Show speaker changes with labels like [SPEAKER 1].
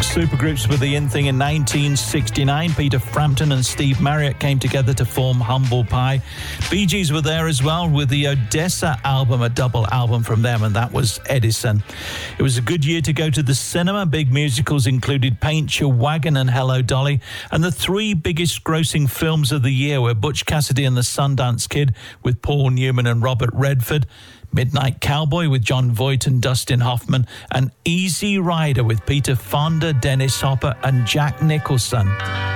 [SPEAKER 1] Supergroups were the in thing in 1969. Peter Frampton and Steve Marriott came together to form Humble Pie. Bee Gees were there as well with the Odessa album, a double album from them, and that was Edison. It was a good year to go to the cinema. Big musicals included Paint Your Wagon and Hello Dolly, and the three biggest grossing films of the year were Butch Cassidy and the Sundance Kid with Paul Newman and Robert Redford, Midnight Cowboy with John Voight and Dustin Hoffman, and Easy Rider with Peter Fonda, Dennis Hopper and Jack Nicholson.